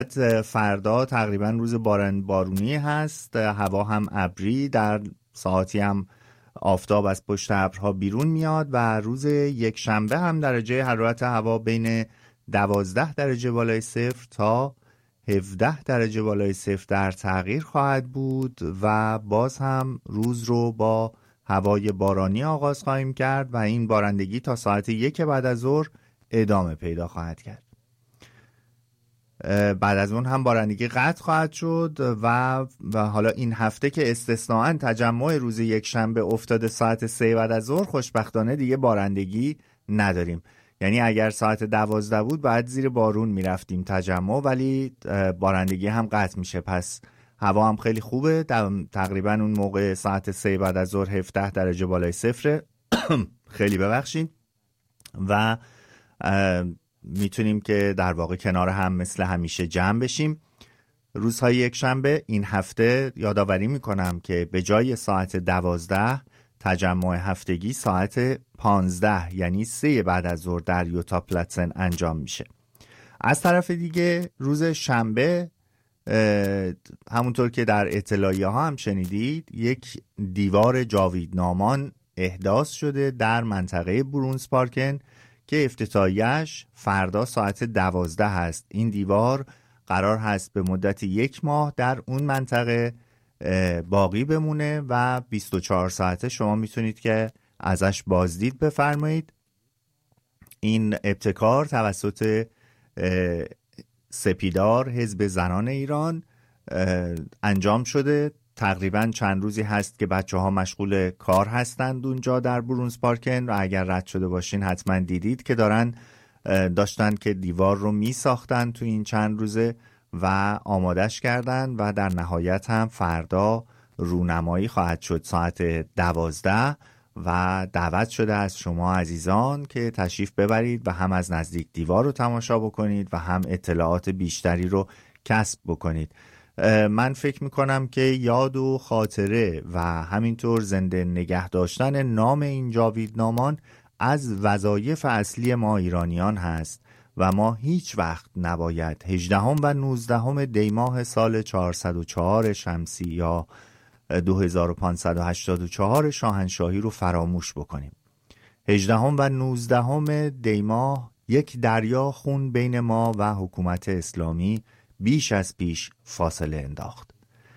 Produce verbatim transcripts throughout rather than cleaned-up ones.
فردا تقریبا روز باران بارونی هست، هوا هم ابری، در ساعتی هم آفتاب از پشت ابرها بیرون میاد و روز یک شنبه هم درجه حرارت هوا بین دوازده درجه بالای صفر تا هفده درجه بالای صفر در تغییر خواهد بود و باز هم روز رو با هوای بارانی آغاز خواهیم کرد و این بارندگی تا ساعت یک بعد از ظهر ادامه پیدا خواهد کرد. بعد از اون هم بارندگی قطع خواهد شد و, و حالا این هفته که استثناءً تجمع روز یک شنبه افتاده ساعت سه بعد از ظهر، خوشبختانه دیگه بارندگی نداریم. یعنی اگر ساعت دوازده بود بعد زیر بارون میرفتیم تجمع، ولی بارندگی هم قطع میشه. پس هوا هم خیلی خوبه. تقریبا اون موقع ساعت سه بعد از ظهر هفده درجه بالای صفره. خیلی ببخشید. و میتونیم که در واقع کنار هم مثل همیشه جمع بشیم. روزهای یک شنبه این هفته یادآوری میکنم که به جای ساعت دوازده تجمع هفتگی ساعت پانزده یعنی سه بعد از ظهر در یوتا پلاتسن انجام میشه. از طرف دیگه روز شنبه همونطور که در اطلاعیه ها هم شنیدید، یک دیوار جاویدنامان احداث شده در منطقه برونز پارکن که افتتاحیه‌اش فردا ساعت دوازده هست. این دیوار قرار هست به مدت یک ماه در اون منطقه باقی بمونه و بیست و چهار ساعته شما میتونید که ازش بازدید بفرمایید. این ابتکار توسط سپیدار حزب زنان ایران انجام شده. تقریبا چند روزی هست که بچه ها مشغول کار هستند اونجا در برونز پارکن و اگر رد شده باشین حتما دیدید که دارن داشتن که دیوار رو می ساختن تو این چند روزه و آمادش کردن و در نهایت هم فردا رونمایی خواهد شد ساعت دوازده و دعوت شده از شما عزیزان که تشریف ببرید و هم از نزدیک دیوار رو تماشا بکنید و هم اطلاعات بیشتری رو کسب بکنید. من فکر میکنم که یاد و خاطره و همینطور زنده نگه داشتن نام این جاویدنامان از وظایف اصلی ما ایرانیان هست و ما هیچ وقت نباید هجدهم و نوزدهم دی ماه سال چهارصد و چهار شمسی یا دو هزار و پانصد و هشتاد و چهار شاهنشاهی رو فراموش بکنیم. هجدهم و نوزدهم دی ماه یک دریا خون بین ما و حکومت اسلامی بیش از پیش فاصله انداخت.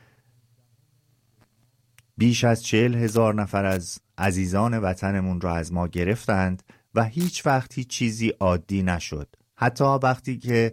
بیش از چهل هزار نفر از عزیزان وطنمون را از ما گرفتند و هیچ وقت هیچ چیزی عادی نشد. حتی وقتی که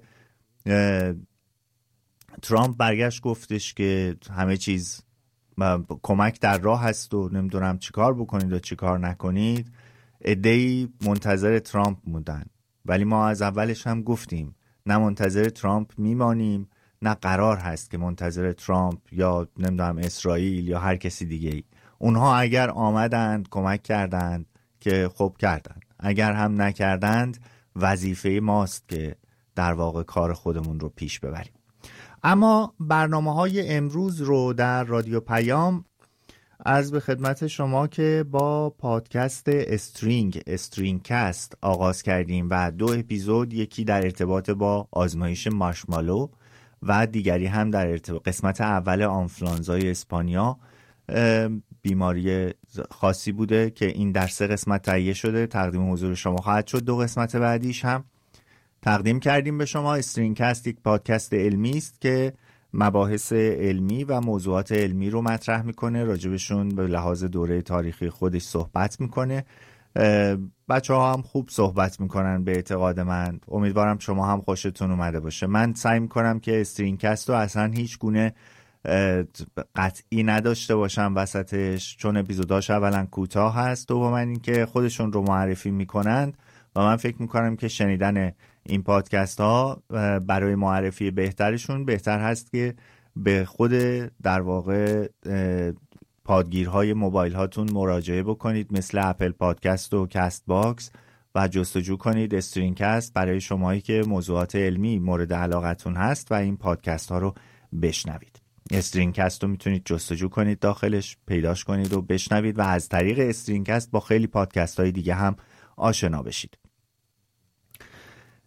ترامپ برگشت گفتش که همه چیز کمک در راه هست و نمیدونم چیکار بکنید و چیکار نکنید، عده‌ای منتظر ترامپ موندن. ولی ما از اولش هم گفتیم نه منتظر ترامپ میمانیم نه قرار هست که منتظر ترامپ یا نمیدونم اسرائیل یا هر کسی دیگه ای. اونها اگر آمدند کمک کردند که خب کردند، اگر هم نکردند وظیفه ماست که در واقع کار خودمون رو پیش ببریم. اما برنامه‌های امروز رو در رادیو پیام عرض به خدمت شما که با پادکست استرینگ استرینگ کست آغاز کردیم و دو اپیزود، یکی در ارتباط با آزمایش مارشمالو و دیگری هم در ارتباط قسمت اول آنفلانزای اسپانیا، بیماری خاصی بوده که این در سه قسمت تهیه شده، تقدیم حضور شما خواهد شد. دو قسمت بعدیش هم تقدیم کردیم به شما. استرینگ کست یک پادکست علمی است که مباحث علمی و موضوعات علمی رو مطرح میکنه، راجبشون به لحاظ دوره تاریخی خودش صحبت میکنه. بچه ها هم خوب صحبت میکنن به اعتقاد من. امیدوارم شما هم خوشتون اومده باشه. من سعی میکنم که استرینگکست رو اصلا هیچ گونه قطعی نداشته باشم وسطش، چون اپیزوداش اولا کوتاه هست، دوما اینکه خودشون رو معرفی میکنن و من فکر میکنم که شنیدن این پادکست ها برای معرفی بهترشون بهتر هست که به خود در واقع پادگیرهای موبایل هاتون مراجعه بکنید، مثل اپل پادکست و کست باکس، و جستجو کنید استرینگکست برای شمایی که موضوعات علمی مورد علاقتون هست و این پادکست ها رو بشنوید. استرینگکست رو میتونید جستجو کنید، داخلش پیداش کنید و بشنوید و از طریق استرینگکست با خیلی پادکست های دیگه هم آشنا بشید.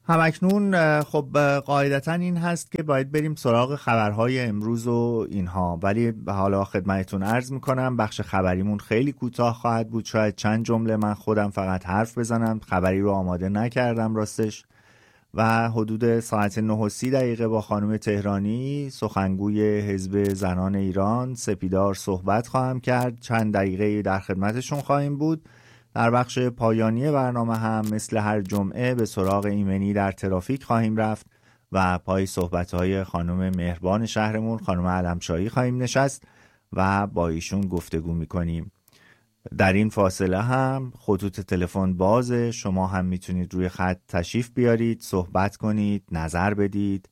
همکنون خب قاعدتا این هست که باید بریم سراغ خبرهای امروز و اینها، ولی حالا خدمتتون عرض میکنم بخش خبریمون خیلی کوتاه خواهد بود، شاید چند جمله من خودم فقط حرف بزنم، خبری رو آماده نکردم راستش. و حدود ساعت نه و سی دقیقه با خانم تهرانی سخنگوی حزب زنان ایران سپیدار صحبت خواهم کرد، چند دقیقه در خدمتشون خواهیم بود. در بخش پایانی برنامه هم مثل هر جمعه به سراغ ایمنی در ترافیک خواهیم رفت و پای صحبت‌های خانم مهربان شهرمون خانم علمشاهی خواهیم نشست و با ایشون گفتگو می‌کنیم. در این فاصله هم خطوط تلفن بازه، شما هم میتونید روی خط تشریف بیارید، صحبت کنید، نظر بدید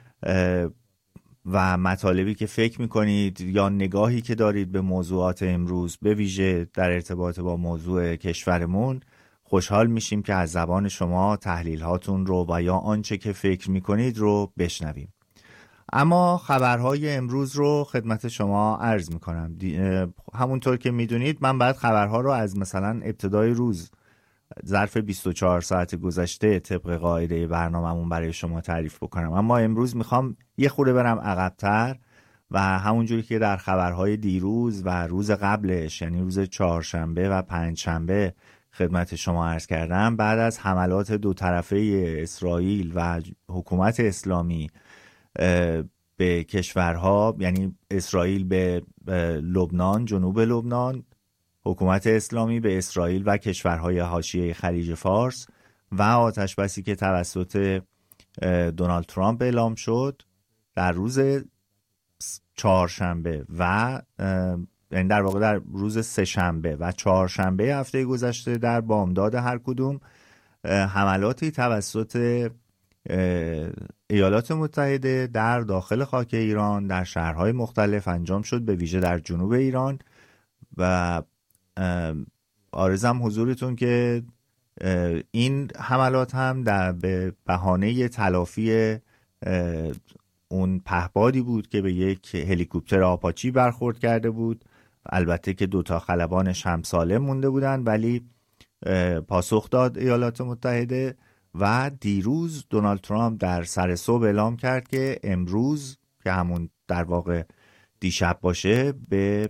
و مطالبی که فکر میکنید یا نگاهی که دارید به موضوعات امروز به ویژه در ارتباط با موضوع کشورمون، خوشحال میشیم که از زبان شما تحلیل هاتون رو و یا آنچه که فکر میکنید رو بشنویم. اما خبرهای امروز رو خدمت شما عرض میکنم. همونطور که میدونید من باید خبرها رو از مثلا ابتدای روز ظرف بیست و چهار ساعت گذشته طبق قاعده برنامه‌مون برای شما تعریف بکنم، اما امروز میخوام یه خورده برم عقب‌تر و همونجوری که در خبرهای دیروز و روز قبلش یعنی روز چهارشنبه و پنجشنبه خدمت شما عرض کردم، بعد از حملات دو طرفه اسرائیل و حکومت اسلامی به کشورها، یعنی اسرائیل به لبنان، جنوب لبنان، حکومت اسلامی به اسرائیل و کشورهای حاشیه خلیج فارس و آتشبسی که توسط دونالد ترامپ اعلام شد در روز چهارشنبه و یعنی در واقع در روز سه‌شنبه و چهارشنبه هفته گذشته در بامداد هر کدوم حملاتی توسط ایالات متحده در داخل خاک ایران در شهرهای مختلف انجام شد، به ویژه در جنوب ایران. و عرضم حضورتون که این حملات هم در به بهانه تلافی اون پهپادی بود که به یک هلیکوپتر آپاچی برخورد کرده بود، البته که دوتا خلبانش هم سالم مونده بودن، ولی پاسخ داد ایالات متحده. و دیروز دونالد ترامپ در سر صبح اعلام کرد که امروز که همون در واقع دیشب باشه به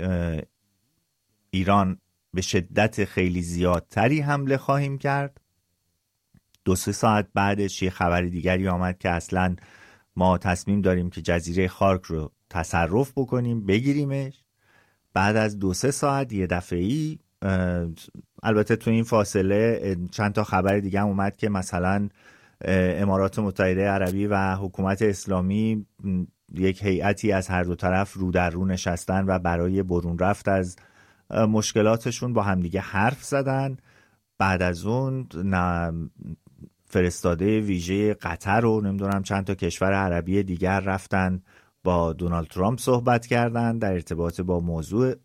ایران به شدت خیلی زیادتری حمله خواهیم کرد. دو سه ساعت بعدش یه خبر دیگری آمد که اصلا ما تصمیم داریم که جزیره خارک رو تصرف بکنیم، بگیریمش. بعد از دو سه ساعت یه دفعه‌ای، البته تو این فاصله چند تا خبر دیگه هم اومد که مثلا امارات متحده عربی و حکومت اسلامی یک هیئتی از هر دو طرف رو در رو نشستن و برای برون رفت از مشکلاتشون با همدیگه حرف زدن. بعد از اون فرستاده ویژه قطر و نمیدونم چند تا کشور عربی دیگر رفتن با دونالد ترامپ صحبت کردن در ارتباط با موضوع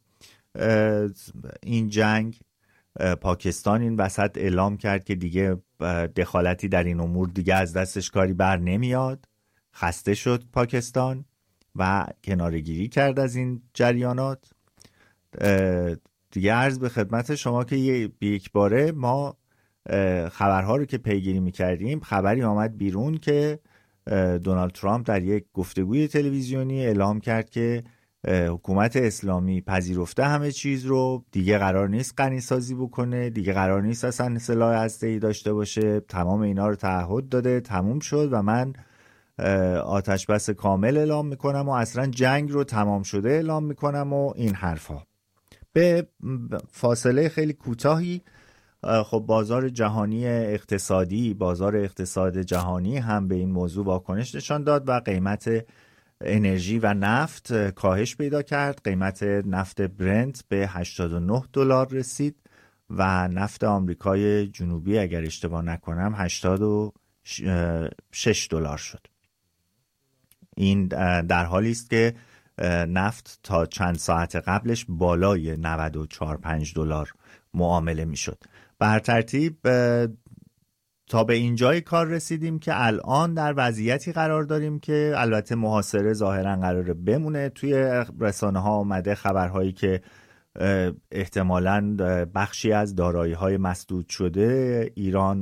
این جنگ. پاکستان این وسط اعلام کرد که دیگه دخالتی در این امور دیگه از دستش کاری بر نمیاد، خسته شد پاکستان و کناره‌گیری کرد از این جریانات. دیگه عرض به خدمت شما که یک باره ما خبرها رو که پیگیری میکردیم، خبری آمد بیرون که دونالد ترامپ در یک گفتگوی تلویزیونی اعلام کرد که حکومت اسلامی پذیرفته همه چیز رو، دیگه قرار نیست غنی‌سازی بکنه، دیگه قرار نیست اصلا سلاح هسته‌ای داشته باشه، تمام اینا رو تعهد داده، تموم شد و من آتش بس کامل اعلام میکنم و اصلا جنگ رو تمام شده اعلام میکنم و این حرفا. به فاصله خیلی کوتاهی خب بازار جهانی اقتصادی، بازار اقتصاد جهانی هم به این موضوع واکنش نشان داد و قیمت انرژی و نفت کاهش پیدا کرد. قیمت نفت برنت به هشتاد و نه دلار رسید و نفت آمریکای جنوبی اگر اشتباه نکنم هشتاد و شش دلار شد. این در حالی است که نفت تا چند ساعت قبلش بالای نود و چهار پنج دلار معامله میشد. به هر ترتیب تا به اینجای کار رسیدیم که الان در وضعیتی قرار داریم که البته محاصره ظاهرا قراره بمونه. توی رسانه ها اومده خبرهایی که احتمالاً بخشی از دارایی‌های مسدود شده ایران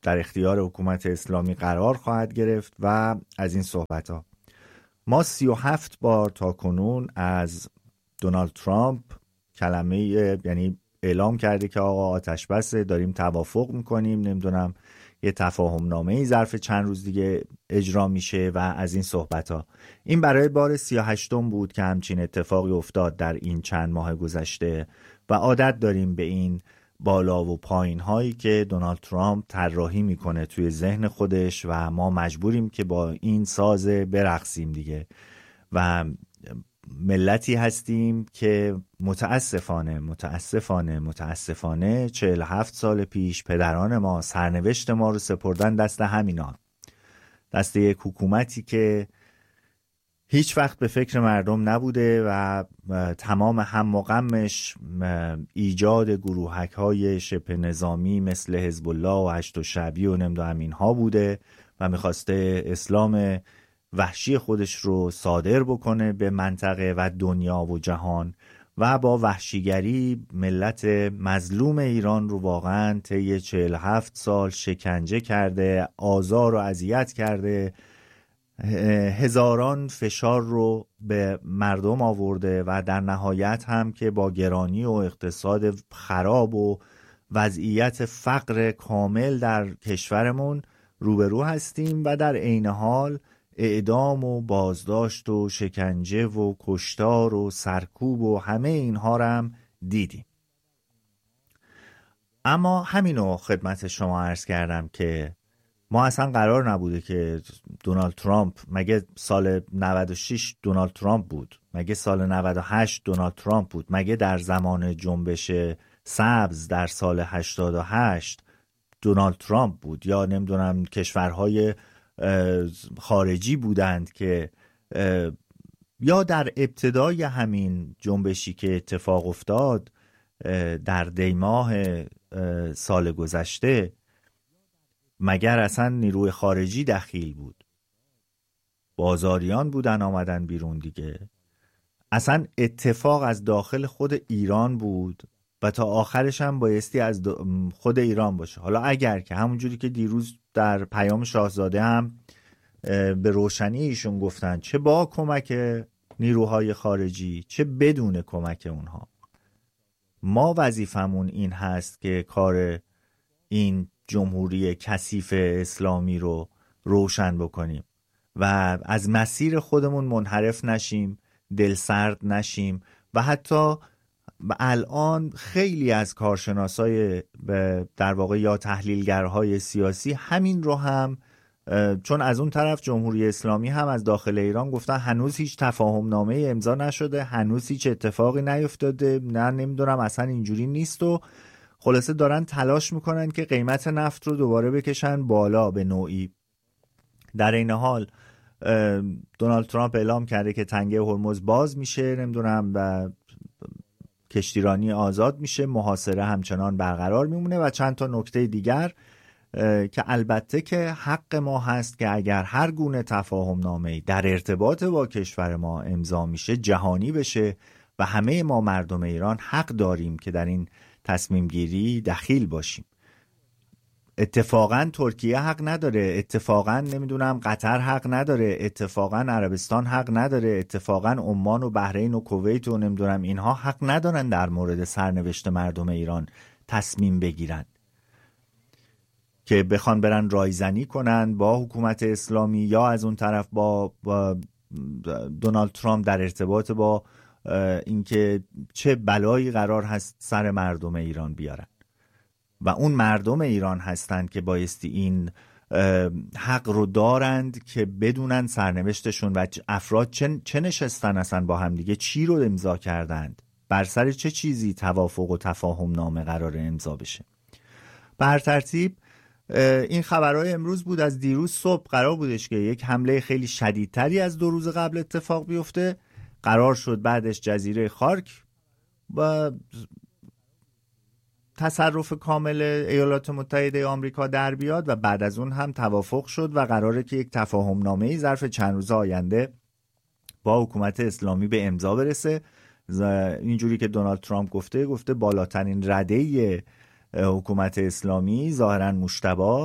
در اختیار حکومت اسلامی قرار خواهد گرفت و از این صحبت ها. ما سی و هفت بار تا کنون از دونالد ترامپ کلمه یعنی اعلام کرده که آقا آتش بسه، داریم توافق میکنیم، نمیدونم یه تفاهم نامه ای ظرف چند روز دیگه اجرا میشه و از این صحبت ها. این برای بار سی و هشتم بود که همچین اتفاقی افتاد در این چند ماه گذشته و عادت داریم به این بالا و پایین هایی که دونالد ترامپ طراحی میکنه توی ذهن خودش و ما مجبوریم که با این ساز برقصیم دیگه. و ملتی هستیم که متاسفانه متاسفانه متاسفانه چهل و هفت سال پیش پدران ما سرنوشت ما رو سپردن دست همینا، دست یک حکومتی که هیچ وقت به فکر مردم نبوده و تمام هم و غمش ایجاد گروهک های شبه نظامی مثل حزب الله و هشت شعبی و نمیدونم اینها بوده و میخواسته اسلام وحشی خودش رو صادر بکنه به منطقه و دنیا و جهان و با وحشیگری ملت مظلوم ایران رو واقعا طی چهل و هفت سال شکنجه کرده، آزار و اذیت کرده، هزاران فشار رو به مردم آورده و در نهایت هم که با گرانی و اقتصاد خراب و وضعیت فقر کامل در کشورمون روبرو هستیم و در عین حال اعدام و بازداشت و شکنجه و کشتار و سرکوب و همه اینها رو هم دیدیم. اما همینو خدمت شما عرض کردم که ما اصلا قرار نبوده که دونالد ترامپ، مگه سال نود و شش دونالد ترامپ بود، مگه سال نود و هشت دونالد ترامپ بود، مگه در زمان جنبش سبز در سال هشتاد و هشت دونالد ترامپ بود، یا نمیدونم کشورهای خارجی بودند که یا در ابتدای همین جنبشی که اتفاق افتاد در دیماه سال گذشته مگر اصلا نیروی خارجی دخیل بود؟ بازاریان بودن آمدن بیرون دیگه. اصلا اتفاق از داخل خود ایران بود و تا آخرش هم بایستی از خود ایران باشه. حالا اگر که همونجوری که دیروز در پیام شاهزاده هم به روشنی ایشون گفتن، چه با کمک نیروهای خارجی چه بدون کمک اونها، ما وظیفمون این هست که کار این جمهوری کثیف اسلامی رو روشن بکنیم و از مسیر خودمون منحرف نشیم، دلسرد نشیم. و حتی الان خیلی از کارشناسای در واقع یا تحلیلگرهای سیاسی همین رو هم، چون از اون طرف جمهوری اسلامی هم از داخل ایران گفتن هنوز هیچ تفاهم نامه امضا نشده، هنوز هیچ اتفاقی نیفتاده، نه نمیدونم اصلا اینجوری نیست و خلاصه دارن تلاش میکنن که قیمت نفت رو دوباره بکشن بالا به نوعی. در این حال دونالد ترامپ اعلام کرده که تنگه هرمز باز میشه، نمیدونم و کشتیرانی آزاد میشه، محاصره همچنان برقرار میمونه و چند تا نکته دیگر که البته که حق ما هست که اگر هر گونه تفاهم نامه‌ای در ارتباط با کشور ما امضا میشه جهانی بشه و همه ما مردم ایران حق داریم که در این تصمیم گیری دخیل باشیم. اتفاقا ترکیه حق نداره، اتفاقا نمیدونم قطر حق نداره، اتفاقا عربستان حق نداره، اتفاقا عمان و بحرین و کویت و نمیدونم اینها حق ندارن در مورد سرنوشت مردم ایران تصمیم بگیرن که بخوان برن رایزنی کنن با حکومت اسلامی یا از اون طرف با, با دونالد ترامپ در ارتباط با اینکه چه بلایی قرار هست سر مردم ایران بیارن. و اون مردم ایران هستند که بایستی این حق رو دارند که بدونن سرنوشتشون و افراد چه, چه نشستن اصلا با هم دیگه، چی رو امضا کردند، بر سر چه چیزی توافق و تفاهم نامه قرار امضا بشه. بر ترتیب این خبرهای امروز بود. از دیروز صبح قرار بودش که یک حمله خیلی شدیدتری از دو روز قبل اتفاق بیفته، قرار شد بعدش جزیره خارک و تصرف کامل ایالات متحده آمریکا در بیاد و بعد از اون هم توافق شد و قراره که یک تفاهم نامه‌ای ظرف چند روز آینده با حکومت اسلامی به امضا برسه. اینجوری که دونالد ترامپ گفته گفته بالاترین رده حکومت اسلامی ظاهراً مجتبی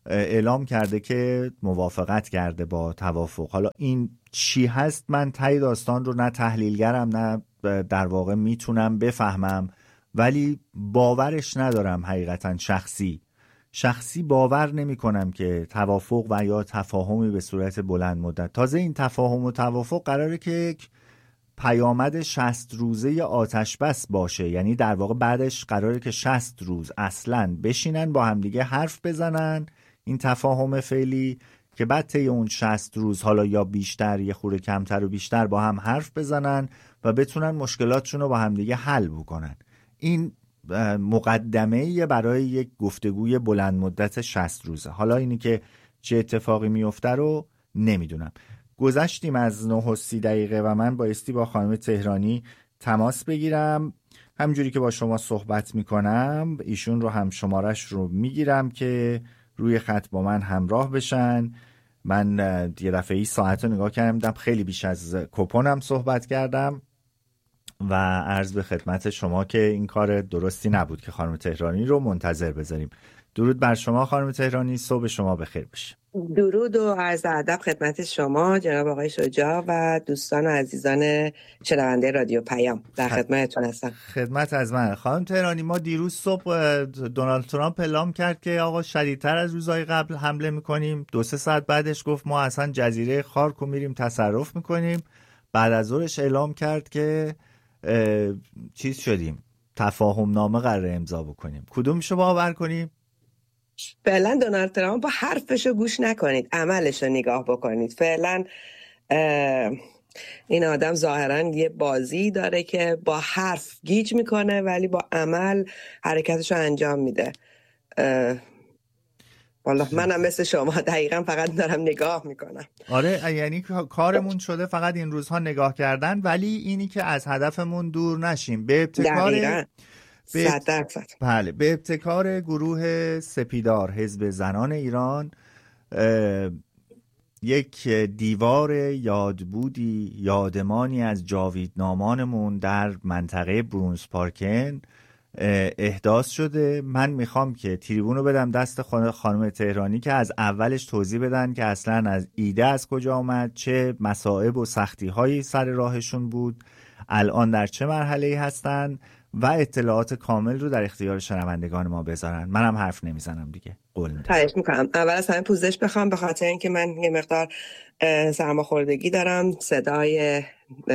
اعلام کرده که موافقت کرده با توافق. حالا این چی هست من ته داستان رو نه تحلیلگرم نه در واقع میتونم بفهمم، ولی باورش ندارم. حقیقتا شخصی شخصی باور نمی کنم که توافق و یا تفاهمی به صورت بلند مدت، تازه این تفاهم و توافق قراره که یک پیامد شصت روزه آتش بس باشه، یعنی در واقع بعدش قراره که شصت روز اصلاً بشینن با همدیگه حرف بزنن، این تفاهم فعلی، که بعد طی اون شصت روز حالا یا بیشتر یه خورده کمتر و بیشتر با هم حرف بزنن و بتونن مشکلاتشون رو با همدیگه حل بکنن. این مقدمه برای یک گفتگوی بلند مدت شصت روزه. حالا اینی که چه اتفاقی میفته رو نمیدونم. گذشتیم از نه و سی دقیقه و من بایستی با خانم تهرانی تماس بگیرم. همجوری که با شما صحبت میکنم ایشون رو هم شمارش رو میگیرم که روی خط با من همراه بشن. من یه دفعه ای ساعت رو نگاه کردم، خیلی بیش از کپونم صحبت کردم و عرض به خدمت شما که این کار درستی نبود که خانم تهرانی رو منتظر بذاریم. درود بر شما خانم تهرانی، صبح شما بخیر باشه. درود و عرض ادب خدمت شما جناب آقای شجاع و دوستان و عزیزان شنونده رادیو پیام، در خدمتتون هستم. خدمت از من. خانم تهرانی، ما دیروز صبح دونالد ترامپ اعلام کرد که آقا شدیدتر از روزهای قبل حمله میکنیم، دو سه ساعت بعدش گفت ما اصلا جزیره خارک رو میریم تصرف میکنیم، بعد از ظهرش اعلام کرد که چیز شدیم، تفاهم نامه قراره امضا بکنیم. کدومشو باور کنیم؟ فعلا دونالد ترامپ با حرفشو گوش نکنید، عملشو نگاه بکنید. فعلا این آدم ظاهرا یه بازی داره که با حرف گیج میکنه ولی با عمل حرکتشو انجام میده. والله منم مثل شما دقیقا فقط دارم نگاه میکنم. آره، یعنی کارمون شده فقط این روزها نگاه کردن، ولی اینی که از هدفمون دور نشیم. به ابتکار دقیقا به... درصد. بله، به ابتکار گروه سپیدار حزب زنان ایران یک دیوار یادبودی، یادمانی از جاویدنامانمون در منطقه برونز پارکن احداث شده. من میخوام که تریبون رو بدم دست خانم تهرانی که از اولش توضیح بدن که اصلا از ایده از کجا آمد، چه مصائب و سختی هایی سر راهشون بود، الان در چه مرحله‌ای هستن و اطلاعات کامل رو در اختیار شنوندگان ما بذارن. منم حرف نمیزنم دیگه، قول میدم. خواهش میکنم. اول از همه پوزش بخوام به خاطر اینکه من یه مقدار سرماخوردگی دارم، صدای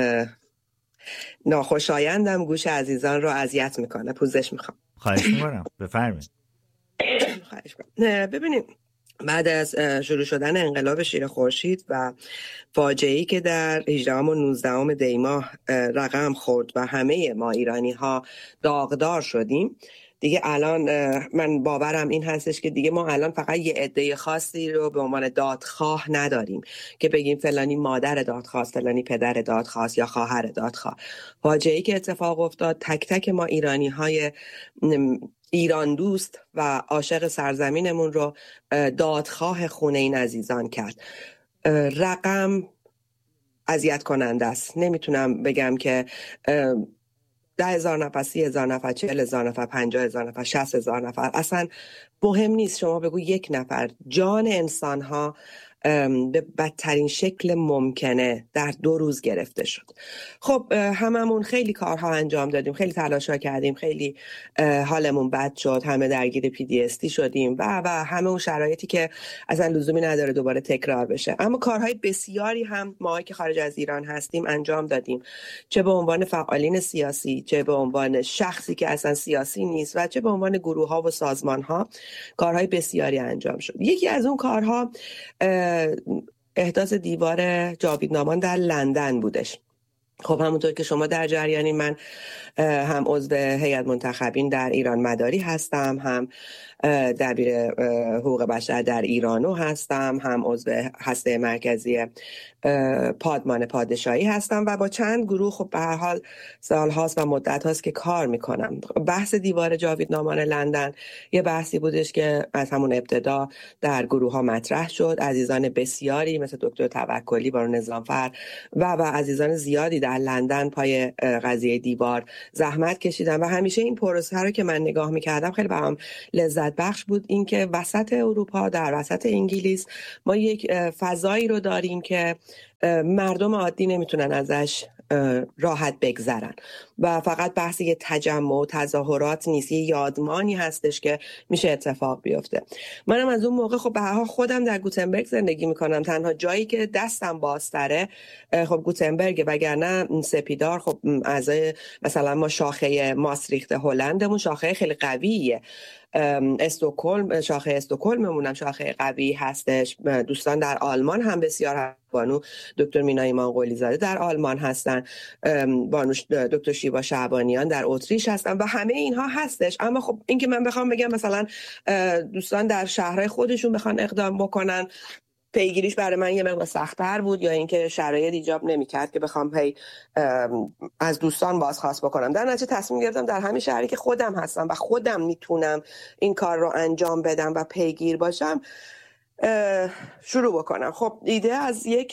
ناخوشایندم گوش عزیزان رو اذیت میکنه. پوزش میخوام. خواهش میکنم، بفرمایید. خواهش میکنم. ببینید، بعد از شروع شدن انقلاب شیر خورشید و فاجعه‌ای که در هجدهم و نوزدهم دی ماه رقم خورد و همه ما ایرانی ها داغدار شدیم، دیگه الان من باورم این هستش که دیگه ما الان فقط یه عده خاصی رو به عنوان دادخواه نداریم که بگیم فلانی مادر دادخواه، فلانی پدر دادخواه یا خواهر دادخواه. فاجعه‌ای که اتفاق افتاد تک تک ما ایرانی های ایران دوست و عاشق سرزمینمون رو دادخواه خونه این عزیزان کرد. رقم اذیت کننده است. نمیتونم بگم که ده هزار نفر، سی هزار نفر، چهل هزار نفر، پنجاه هزار نفر، شصت هزار نفر، اصلا مهم نیست. شما بگو یک نفر، جان انسان ها به بدترین شکل ممکنه در دو روز گرفته شد. خب هممون خیلی کارها انجام دادیم، خیلی تلاش‌ها کردیم، خیلی حالمون بد شد، همه درگیر پی دی اس دی شدیم و و همه اون شرایطی که اصلا لزومی نداره دوباره تکرار بشه. اما کارهای بسیاری هم ما که خارج از ایران هستیم انجام دادیم، چه به عنوان فعالین سیاسی، چه به عنوان شخصی که اصلا سیاسی نیست و چه به عنوان گروه‌ها و سازمان‌ها. کارهای بسیاری انجام شد. یکی از اون کارها احداث دیوار جاویدنامان در لندن بودش. خب همونطور که شما در جریانی، من هم عضو هیئت منتخبین در ایران مداری هستم، هم دبیر حقوق بشر در ایرانو هستم، هم عضو هسته مرکزی پادمان پادشاهی هستم و با چند گروه خب به هر حال سال هاست و مدت هاست که کار میکنم. بحث دیوار جاویدنامان لندن یه بحثی بودش که از همون ابتدا در گروه ها مطرح شد. عزیزان بسیاری مثل دکتر توکلی، بارون نظامفر و و عزیزان زیادی در لندن پای قضیه دیوار زحمت کشیدم و همیشه این پروسه رو که من نگاه میکردم خیلی برام لذت بخش بود، این که وسط اروپا، در وسط انگلیس ما یک فضایی رو داریم که مردم عادی نمیتونن ازش راحت بگذرن و فقط بحث یه تجمع و تظاهرات نیست، یه یادمانی هستش که میشه اتفاق بیفته. منم از اون موقع خب به هر حال خودم در گوتنبرگ زندگی میکنم، تنها جایی که دستم بازتره خب گوتنبرگ، وگرنه سپیدار خب اعضای مثلا ما شاخه ماسریخت هلندمون شاخه خیلی قویه، استکهلم شاخه استکهلممون شاخه قوی هستش، دوستان در آلمان هم بسیار، بانو دکتر مینای مانقولی زاده در آلمان هستن، بانو دکتر شیوا شعبانیان در اتریش هستن و همه اینها هستش. اما خب این که من بخوام بگم مثلا دوستان در شهرهای خودشون بخوان اقدام بکنن، پیگیریش برای من یه مقدار سخت‌تر بود، یا اینکه شرایط ایجاب نمی‌کرد که بخوام هی از دوستان بازخواست بکنم. در نتیجه تصمیم گرفتم در همین شهری که خودم هستم و خودم میتونم این کار رو انجام بدم و پیگیر باشم شروع بکنم. خب ایده از یک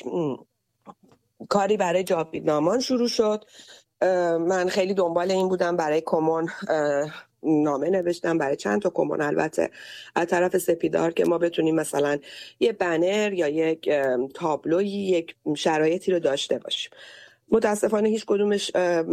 کاری برای جاویدنامان شروع شد. من خیلی دنبال این بودم، برای کمون نامه نوشتم، برای چند تا کمون البته از طرف سپیدار، که ما بتونیم مثلا یه بنر یا یک تابلوی یک شرایطی رو داشته باشیم. متاسفانه هیچ کدومش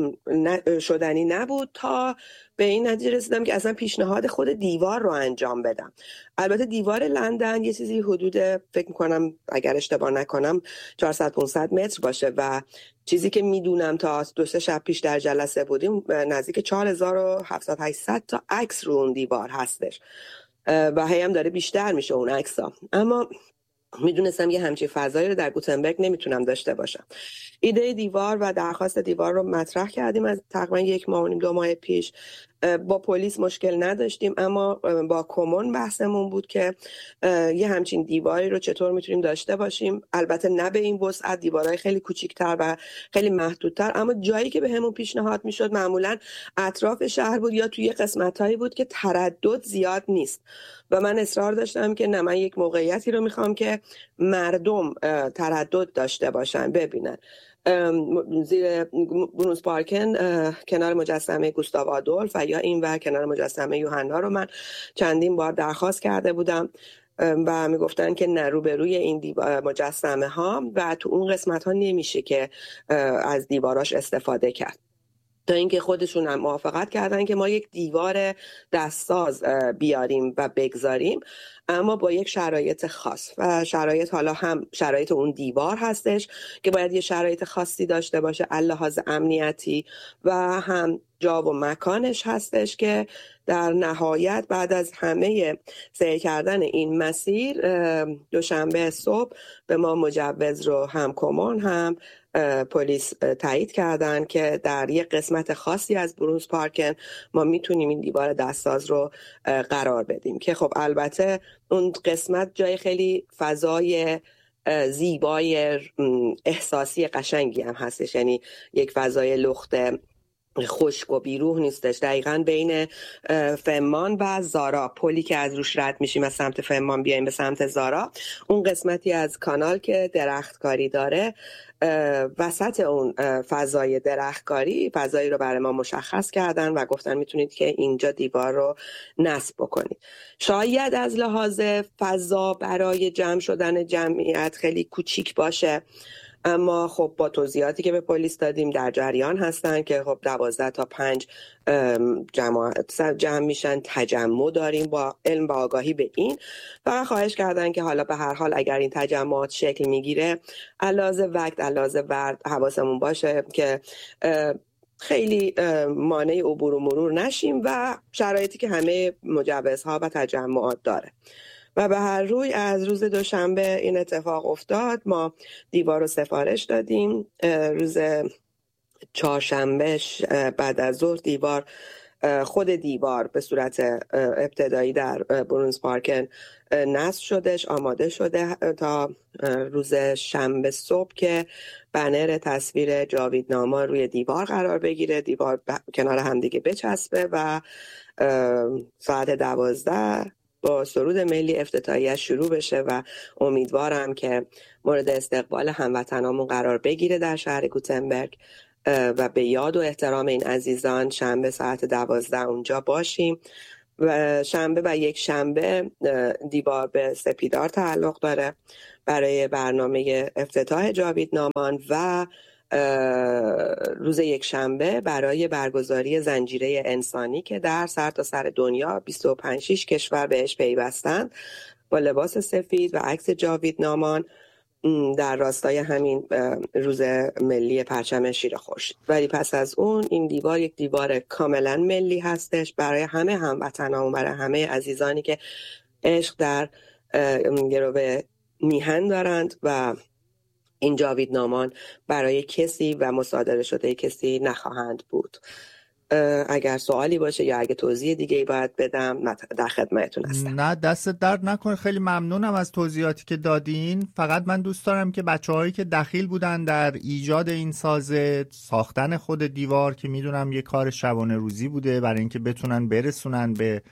شدنی نبود تا به این نتیجه رسیدم که اصلا پیشنهاد خود دیوار رو انجام بدم. البته دیوار لندن یه چیزی حدود فکر میکنم اگر اشتباه نکنم چهارصد پانصد متر باشه و چیزی که میدونم تا دو سه شب پیش در جلسه بودیم نزدیک چهار هزار و هفتصد هشتصد تا عکس رو اون دیوار هستش و هی هم داره بیشتر میشه اون عکس‌ها. اما میدونستم یه همچین فضایی رو در گوتنبرگ نمیتونم داشته باشم. ایده دیوار و درخواست دیوار رو مطرح کردیم از تقریبا یک ماه و نیم دو ماه پیش. با پلیس مشکل نداشتیم، اما با کمون بحثمون بود که یه همچین دیواری رو چطور میتونیم داشته باشیم، البته نه به این وسعت، دیوارهای خیلی کوچیک‌تر و خیلی محدودتر، اما جایی که به همون پیشنهاد میشد معمولا اطراف شهر بود یا توی قسمتایی بود که تردد زیاد نیست و من اصرار داشتم که نه، من یک موقعیتی رو میخوام که مردم تردد داشته باشن، ببینن. زیر برونز پارکن کنار مجسمه گوستاو آدولف و یا این ور کنار مجسمه یوحنا رو من چندین بار درخواست کرده بودم و میگفتن که نه، روبروی این مجسمه ها و تو اون قسمت ها نمیشه که از دیواراش استفاده کرد، تا اینکه خودشون هم موافقت کردن که ما یک دیوار دستساز بیاریم و بگذاریم، اما با یک شرایط خاص و شرایط حالا هم شرایط اون دیوار هستش که باید یه شرایط خاصی داشته باشه لحاظ امنیتی و هم جا و مکانش هستش که در نهایت بعد از همه سیر کردن این مسیر دوشنبه صبح به ما مجوز رو هم کمون هم پلیس تایید کردن که در یک قسمت خاصی از برونز پارکن ما میتونیم این دیوار دستساز رو قرار بدیم که خب البته اون قسمت جای خیلی فضای زیبای احساسی قشنگی هم هستش، یعنی یک فضای لخت خشک و بیروح نیستش، دقیقاً بین فمان و زارا، پلی که از روش رد میشیم از سمت فمان بیایم به سمت زارا، اون قسمتی از کانال که درختکاری داره، وسط اون فضای درختکاری فضایی رو برای ما مشخص کردن و گفتن میتونید که اینجا دیوار رو نصب بکنید. شاید از لحاظ فضا برای جمع شدن جمعیت خیلی کوچیک باشه، اما خب با توضیحاتی که به پلیس دادیم در جریان هستن که خب دوازده تا پنج جماعت جمع میشن، تجمع داریم با علم و آگاهی به این، و خواهش کردن که حالا به هر حال اگر این تجمعات شکل میگیره علاوه وقت علاوه ورد حواسمون باشه که خیلی مانع عبور و مرور نشیم و شرایطی که همه مجوزها و تجمعات داره. و به هر روی از روز دوشنبه این اتفاق افتاد. ما دیوار رو سفارش دادیم، روز چهارشنبه بعد از ظهر دیوار خود دیوار به صورت ابتدایی در برونز پارکن نصب شدش، آماده شده تا روز شنبه صبح که بنر تصویر جاویدنامان روی دیوار قرار بگیره، دیوار کنار همدیگه بچسبه و ساعت دوازده با سرود ملی افتتاحیش شروع بشه و امیدوارم که مورد استقبال هموطنامون قرار بگیره در شهر گوتنبرگ و به یاد و احترام این عزیزان شنبه ساعت دوازده اونجا باشیم. و شنبه و یک شنبه دیوار به سپیدار تعلق داره برای برنامه افتتاح جاویدنامان و روز یک شنبه برای برگزاری زنجیره انسانی که در سرتاسر دنیا بیست و پنج شش کشور بهش پیوستند با لباس سفید و عکس جاویدنامان در راستای همین روز ملی پرچم شیر خورشید. ولی پس از اون این دیوار یک دیوار کاملا ملی هستش برای همه هموطنان، برای همه عزیزانی که عشق در گروه میهن دارند و این جاویدنامان برای کسی و مصادره شده کسی نخواهند بود. اگر سوالی باشه یا اگه توضیح دیگه باید بدم در خدمتتون هستم. نه دستت درد نکنه، خیلی ممنونم از توضیحاتی که دادین. فقط من دوست دارم که بچه‌هایی که دخیل بودن در ایجاد این سازه، ساختن خود دیوار که میدونم یه کار شبانه روزی بوده برای اینکه بتونن برسونن به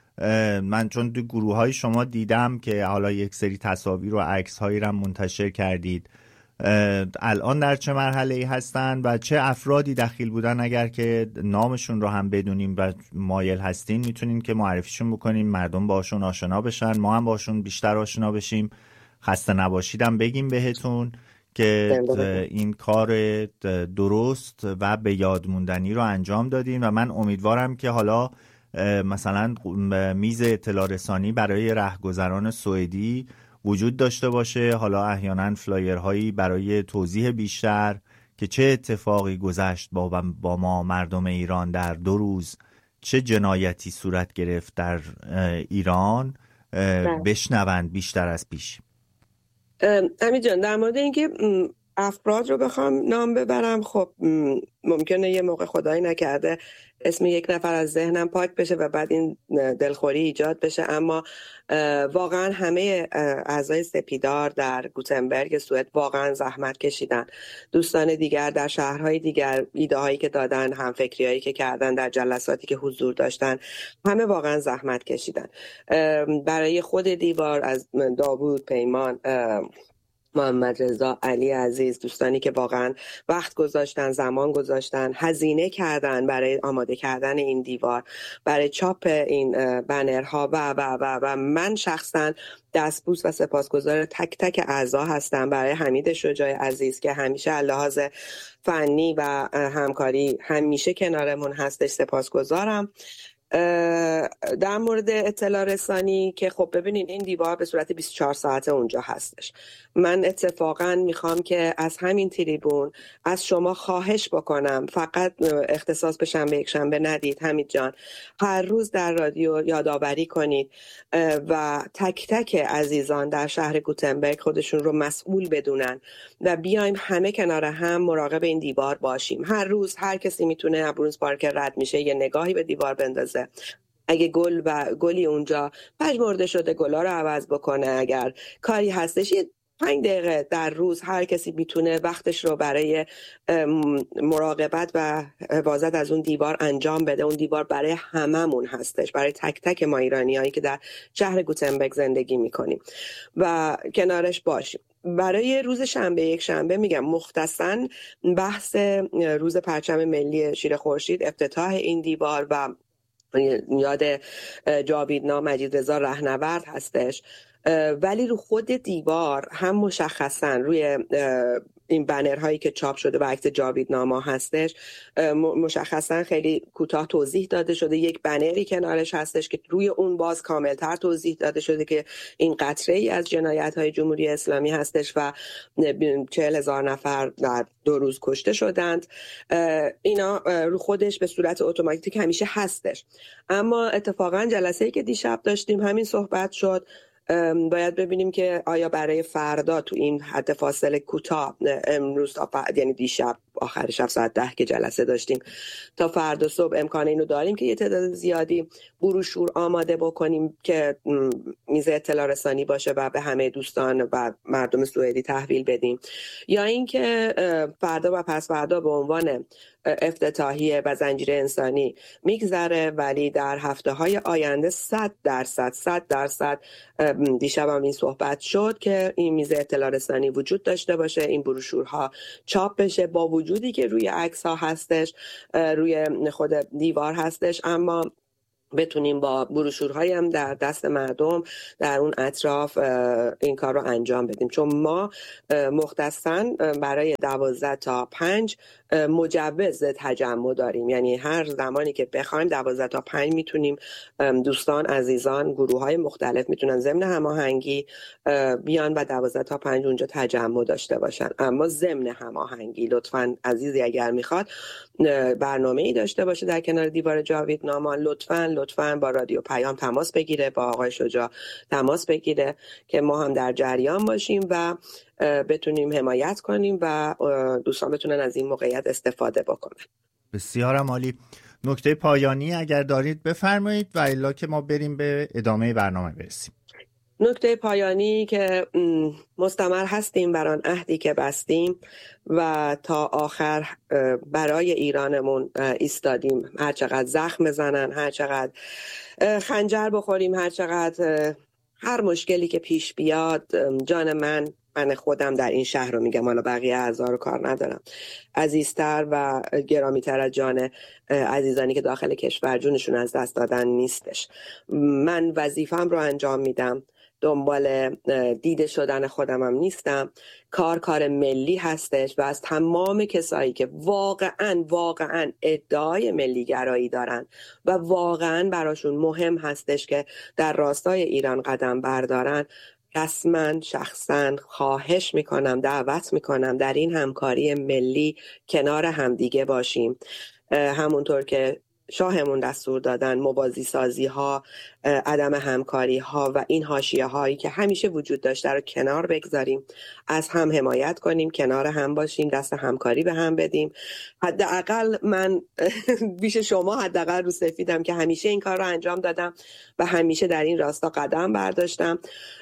من، چون تو گروه‌های شما دیدم که حالا یک سری تصاویر و عکس‌هایی رو منتشر کردید، الان در چه مرحله‌ای هستن و چه افرادی دخیل بودن؟ اگر که نامشون رو هم بدونیم و مایل هستین میتونین که معرفیشون بکنیم، مردم باشون آشنا بشن، ما هم باشون بیشتر آشنا بشیم. خسته نباشیدم بگیم بهتون که این کار درست و به یاد موندنی رو انجام دادین و من امیدوارم که حالا مثلا میز اطلاع رسانی برای رهگذران سوئدی وجود داشته باشه، حالا احیانا فلایرهایی برای توضیح بیشتر که چه اتفاقی گذشت با, با ما مردم ایران در دو روز، چه جنایتی صورت گرفت در ایران بشنوند بیشتر از پیش. امید جان، در مورد اینکه افراد رو بخوام نام ببرم، خب ممکنه یه موقع خدایی نکرده اسم یک نفر از ذهنم پاک بشه و بعد این دلخوری ایجاد بشه، اما واقعا همه اعضای سپیدار در گوتنبرگ سوئد واقعا زحمت کشیدن. دوستان دیگر در شهرهای دیگر ایده هایی که دادن، هم فکری هایی که کردن، در جلساتی که حضور داشتن، همه واقعا زحمت کشیدن. برای خود دیوار از داوود، پیمان، محمد رضا، علی عزیز، دوستانی که واقعا وقت گذاشتن، زمان گذاشتن، هزینه کردن برای آماده کردن این دیوار، برای چاپ این بنرها و و و و من شخصا دستبوس و سپاسگزار تک تک اعضا هستم. برای حمید شجاع عزیز که همیشه لحاظ فنی و همکاری همیشه کنارمون هستش، سپاسگزارم. در مورد اطلاع رسانی که خب ببینین این دیوار به صورت بیست و چهار ساعته اونجا هستش. من اتفاقا میخوام که از همین تریبون از شما خواهش بکنم، فقط اختصاص به شنبه یک شنبه ندید حمید جان، هر روز در رادیو یادآوری کنید و تک تک عزیزان در شهر گوتنبرگ خودشون رو مسئول بدونن و بیایم همه کنار هم مراقب این دیوار باشیم. هر روز هر کسی میتونه ابرونز پارک رد میشه یه نگاهی به دیوار بندازه، اگه گل و گلی اونجا پژمرده شده گلا رو عوض بکنه، اگر کاری هستش یه پنج دقیقه در روز هر کسی میتونه وقتش رو برای مراقبت و حفاظت از اون دیوار انجام بده. اون دیوار برای هممون هستش، برای تک تک ما ایرانیایی که در شهر گوتنبرگ زندگی میکنیم و کنارش باشیم. برای روز شنبه یک شنبه میگم مختصاً بحث روز پرچم ملی شیر خورشید، افتتاح این دیوار و یاد جاویدنام مجید رضا رهنورد هستش. ولی رو خود دیوار هم مشخصاً روی این بنرهایی که چاپ شده و عکس جاویدناما هستش مشخصاً خیلی کوتاه توضیح داده شده. یک بنری کنارش هستش که روی اون باز کاملتر توضیح داده شده که این قطره ای از جنایت‌های جمهوری اسلامی هستش و چهل هزار نفر در دو روز کشته شدند. اینا رو خودش به صورت اتوماتیک همیشه هستش، اما اتفاقاً جلسه‌ای که دیشب داشتیم همین صحبت شد. باید ببینیم که آیا برای فردا تو این حد فاصله کوتاه، امروز تا فردا یعنی دیشب آخر شب ساعت ده که جلسه داشتیم تا فردا صبح امکان اینو داریم که یه تعداد زیادی بروشور آماده بکنیم که میز اطلاع رسانی باشه و به همه دوستان و مردم سوئدی تحویل بدیم، یا اینکه فردا و پس فردا به عنوان افتتاحیه و زنجیره انسانی میگذره، ولی در هفته های آینده صد درصد صد درصد دیشب هم این صحبت شد که این میز اطلاع رسانی وجود داشته باشه، این بروشورها چاپ بشه، با وجودی که روی عکس ها هستش، روی خود دیوار هستش، اما بتونیم با بروشورهایی هم در دست مردم در اون اطراف این کار رو انجام بدیم، چون ما مختصاً برای دوازده تا پنج مجوز تجمع داریم، یعنی هر زمانی که بخوایم دوازده تا پنج میتونیم دوستان عزیزان گروه های مختلف میتونن ضمن هماهنگی بیان و دوازده تا پنج اونجا تجمع داشته باشن. اما ضمن هماهنگی لطفاً عزیزی اگر میخواد برنامه‌ای داشته باشه در کنار دیوار جاویدنامان، لطفاً لطفاً با رادیو پیام تماس بگیره، با آقای شجاع تماس بگیره که ما هم در جریان باشیم و بتونیم حمایت کنیم و دوستان بتونن از این موقعیت استفاده بکنن. بسیار عالی. نکته پایانی اگر دارید بفرمایید و الا که ما بریم به ادامه برنامه برسیم. نکته پایانی که مستمر هستیم بر آن عهدی که بستیم و تا آخر برای ایرانمون ایستادیم، هر چقدر زخم بزنن، هر چقدر خنجر بخوریم، هر چقدر هر مشکلی که پیش بیاد، جان من من خودم در این شهر رو میگم، حالا بقیه اعضا رو کار ندارم، عزیزتر و گرامیتر از جان عزیزانی که داخل کشور جونشون از دست دادن نیستش. من وظیفم رو انجام میدم، دنبال دیده شدن خودم هم نیستم. کار کار ملی هستش و از تمام کسایی که واقعا واقعا ادعای ملی گرایی دارن و واقعا براشون مهم هستش که در راستای ایران قدم بردارن، رسما شخصا خواهش میکنم، دعوت میکنم در این همکاری ملی کنار همدیگه باشیم. همونطور که شاهمون دستور دادن، موازی سازی ها، عدم همکاری ها و این حاشیه هایی که همیشه وجود داشته رو کنار بگذاریم، از هم حمایت کنیم، کنار هم باشیم، دست همکاری به هم بدیم. حداقل من بیش شما حداقل رو سفیدم که همیشه این کار رو انجام دادم و همیشه در این راستا قدم برداشتم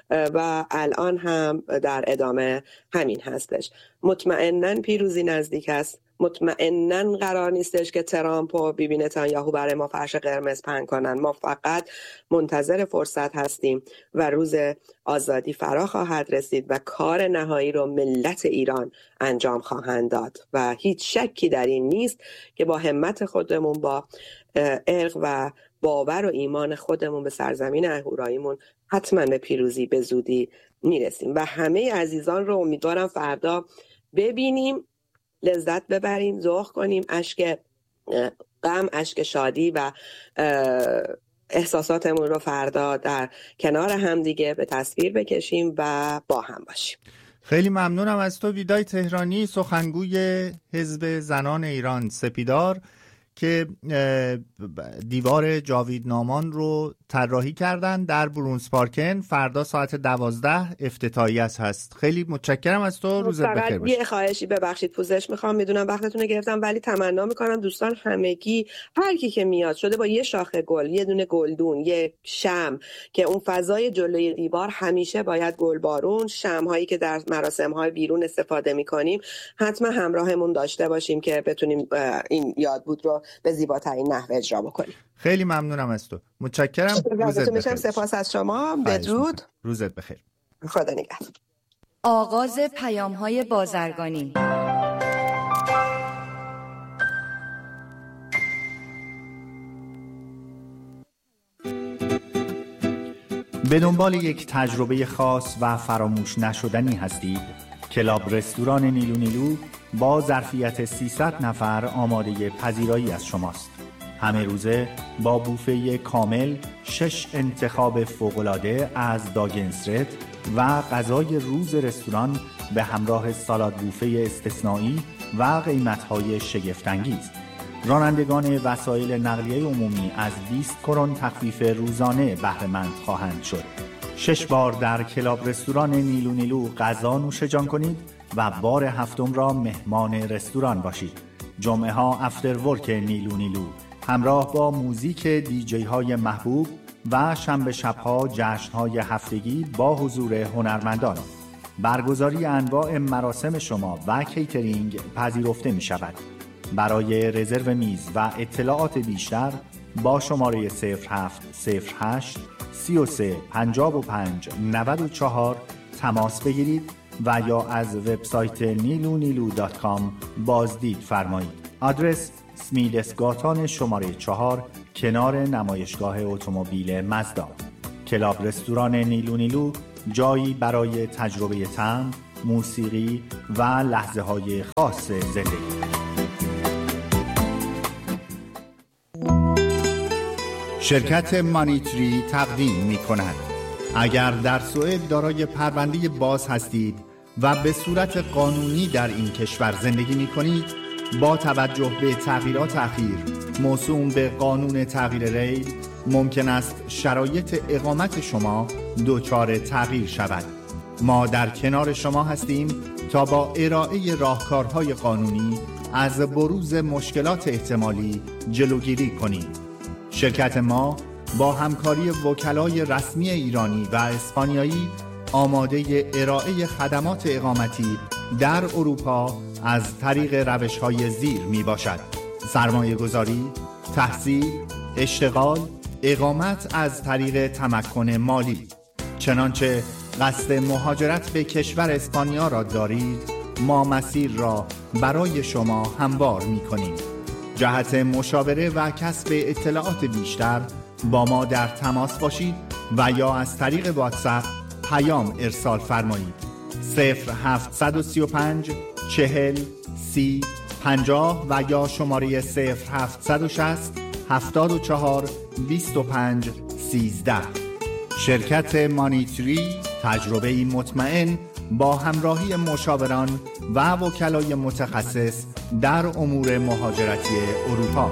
و الان هم در ادامه همین هستش. مطمئناً پیروزی نزدیک است. مطمئناً قرار نیستش که ترامپ و بیبی نتانیاهو برای ما فرش قرمز پهن کنن. ما فقط منتظر فرصت هستیم و روز آزادی فرا خواهد رسید و کار نهایی رو ملت ایران انجام خواهند داد و هیچ شکی در این نیست که با همت خودمون، با عرق و باور و ایمان خودمون به سرزمین اهوراییمون حتما به پیروزی به زودی میرسیم و همه عزیزان رو امیدوارم فردا ببینیم، لذت ببریم، ذوق کنیم، اشک غم، اشک شادی و احساساتمون رو فردا در کنار هم دیگه به تصویر بکشیم و با هم باشیم. خیلی ممنونم از تو ویدای تهرانی، سخنگوی حزب زنان ایران سپیدار، که دیوار جاویدنامان رو طراحی کردن در برونز پارکن. فردا ساعت دوازده افتتاحیه‌اش هست. خیلی متشکرم از تو، روزت بخیر باشه. یه خواهشی، ببخشید پوزش میخوام، میدونم وقتتون رو گرفتم، ولی تمنا میکنم دوستان همگی، هر کی که میاد شده با یه شاخه گل، یه دونه گلدون، یه شمع، که اون فضای جلوی دیوار همیشه باید گلبارون، شمع‌هایی که در مراسم‌های بیرون استفاده میکنیم حتما همراهمون داشته باشیم که بتونیم این یادبود رو به زیباترین نحو اجرا بکنیم. خیلی ممنونم از تو، متشکرم. روزت بخیر. سپاس از شما، بدرود. روزت بخیر. خدا نگهدار. آغاز پیام‌های بازرگانی. به دنبال یک تجربه خاص و فراموش نشدنی هستید؟ کلاب رستوران نیلو نیلو با ظرفیت سیصد نفر آماده پذیرایی از شماست. همه روزه با بوفه کامل، شش انتخاب فوق‌العاده از داگنسرت و غذای روز رستوران به همراه سالاد بوفه استثنایی و قیمت‌های شگفت‌انگیز. رانندگان وسایل نقلیه عمومی از بیست کرون تخفیف روزانه بهره مند خواهند شد. شش بار در کلاب رستوران نیلو نیلو غذا نوش جان کنید و بار هفتم را مهمان رستوران باشید. جمعه ها افتر ورک نیلو نیلو همراه با موزیک دیجی های محبوب و شنبه شبها جشن های هفتگی با حضور هنرمندان. برگزاری انواع مراسم شما و کیترینگ پذیرفته می شود. برای رزرو میز و اطلاعات بیشتر با شماره صفر هفت صفر هشت سی و سه پنجاه و پنج نود و چهار تماس بگیرید و یا از وبسایت نیلو نیلو دات کام بازدید فرمایید. آدرس سمیلسگاتان شماره چهار کنار نمایشگاه اتومبیل مزدا. کلاب رستوران نیلو نیلو جایی برای تجربه طعم، موسیقی و لحظه های خاص زندگی. شرکت مانیتری تقدیم می کند. اگر در سوئد دارای پرونده باز هستید و به صورت قانونی در این کشور زندگی می کنید، با توجه به تغییرات اخیر موسوم به قانون تغییر ریل، ممکن است شرایط اقامت شما دچار تغییر شود. ما در کنار شما هستیم تا با ارائه راهکارهای قانونی از بروز مشکلات احتمالی جلوگیری کنیم. شرکت ما با همکاری وکلای رسمی ایرانی و اسپانیایی آماده ارائه خدمات اقامتی در اروپا از طریق روش‌های زیر می باشد: سرمایه گذاری، تحصیل، اشتغال، اقامت از طریق تمکن مالی. چنانچه قصد مهاجرت به کشور اسپانیا را دارید، ما مسیر را برای شما هموار می کنیم. جهت مشاوره و کسب اطلاعات بیشتر با ما در تماس باشید و یا از طریق واتساپ پیام ارسال فرمایید. صفر هفت سه پنج چهل سی پنجاه و یا شماره صفر هفت شصت هفتاد و چهار بیست و پنج سیزده. شرکت مانیتری، تجربه‌ای مطمئن با همراهی مشاوران و وکلای متخصص در امور مهاجرتی اروپا.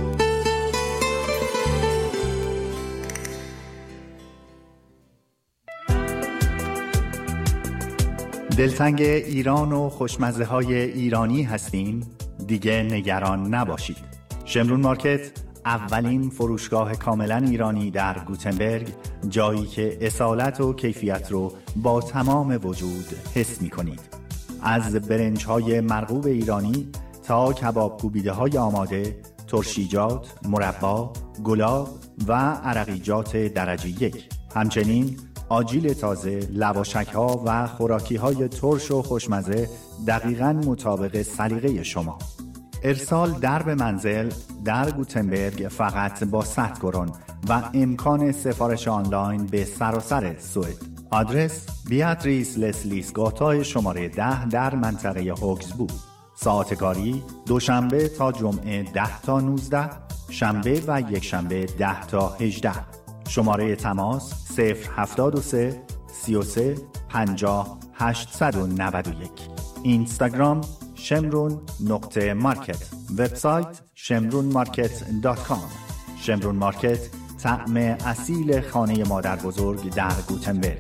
دلتنگ ایران و خوشمزه های ایرانی هستین؟ دیگه نگران نباشید. شمرون مارکت، اولین فروشگاه کاملا ایرانی در گوتنبرگ، جایی که اصالت و کیفیت رو با تمام وجود حس می کنید. از برنج های مرغوب ایرانی تا کباب کوبیده های آماده، ترشیجات، مربا، گلاب و عرقیجات درجه یک. همچنین آجیل تازه، لواشک ها و خوراکی های ترش و خوشمزه دقیقاً مطابق سلیقه شما. ارسال در به منزل در گوتنبرگ فقط با صد کرون و امکان سفارش آنلاین به سراسر سوئد. آدرس بیاتریس لسلیس گاتا شماره ده در منطقه هوکسبو. ساعت کاری دوشنبه تا جمعه ده تا نوزده، شنبه و یک شنبه ده تا هجده. شماره تماس صفر هفتاد و سه سی و سه پنجاه هشتصد و نود و یک. اینستاگرام شمرون نقطه مارکت. وبسایت شمرون مارکت دات کام. شمرون مارکت، طعم اصیل خانه مادر بزرگ در گوتنبرگ.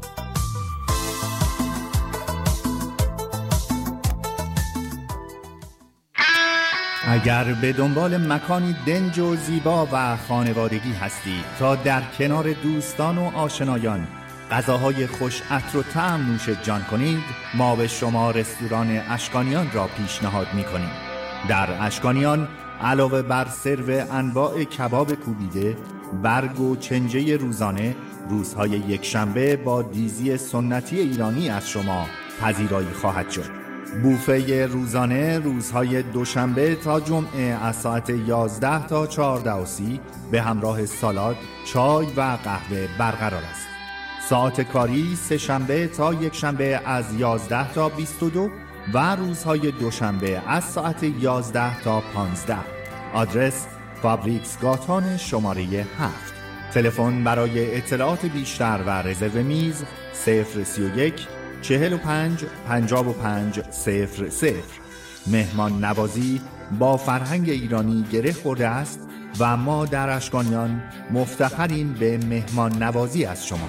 اگر به دنبال مکانی دنج و زیبا و خانوادگی هستید تا در کنار دوستان و آشنایان غذاهای خوش عطر و طعم نوش جان کنید، ما به شما رستوران اشکانیان را پیشنهاد می‌کنیم. در اشکانیان علاوه بر سرو انواع کباب کوبیده، برگ و چنجه روزانه، روزهای یک شنبه با دیزی سنتی ایرانی از شما پذیرایی خواهد شد. بوفه روزانه روزهای دوشنبه تا جمعه از ساعت یازده تا چهارده و سی به همراه سالاد، چای و قهوه برقرار است. ساعت کاری سه شنبه تا یک شنبه از یازده تا بیست و دو و روزهای دوشنبه از ساعت یازده تا پانزده. آدرس فابریکس گاتان شماره هفت. تلفن برای اطلاعات بیشتر و رزرو میز صفر سی و یک چهل و پنج پنجاه و پنج صفر صفر. مهمان نوازی با فرهنگ ایرانی گره خورده است و ما در اشکانیان مفتخریم به مهمان نوازی از شما.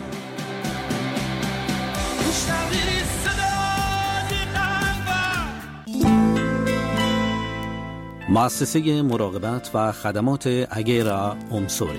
مؤسسه مراقبت و خدمات اگیرا اومسوری.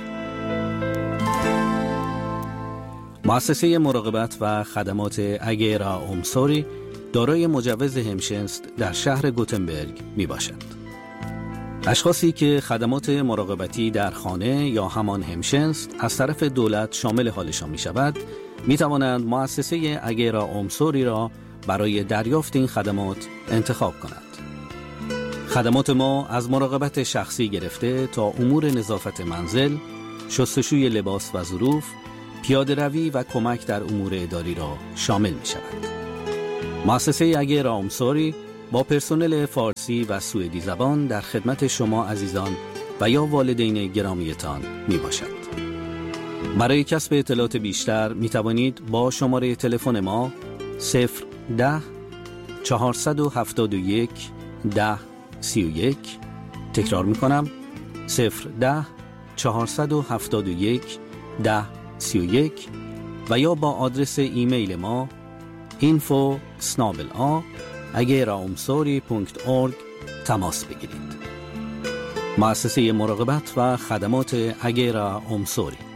مؤسسه مراقبت و خدمات اگیرا اومسوری دارای مجوز همشنست در شهر گوتنبرگ می باشد. اشخاصی که خدمات مراقبتی در خانه یا همان همشنس از طرف دولت شامل حالشان می شود، می توانند مؤسسه اگیرا اومسوری را برای دریافت این خدمات انتخاب کنند. خدمات ما از مراقبت شخصی گرفته تا امور نظافت منزل، شستشوی لباس و ظروف، پیاده روی و کمک در امور اداری را شامل می شود. مؤسسه اگیرا اومسوری با پرسنل فارسی و سوئدی زبان در خدمت شما عزیزان و یا والدین گرامیتان می باشد. برای کسب اطلاعات بیشتر می توانید با شماره تلفن ما صفر ده چهارصد و هفتاد و یک ده سی و یک، تکرار می کنم صفر ده چهارصد و هفتاد و یک ده سی و یک و یا با آدرس ایمیل ما اینفو اسنابل آ اگیرا اومسوری دات اورگ تماس بگیرید. مؤسسه مراقبت و خدمات اگیرا اومسوری.